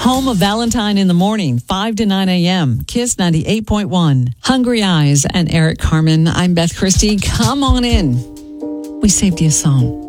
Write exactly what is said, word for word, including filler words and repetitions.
Home of Valentine in the Morning, five to nine a.m. Kiss ninety-eight point one. Hungry Eyes and Eric Carmen. I'm Beth Christie. Come on in. We saved you a song.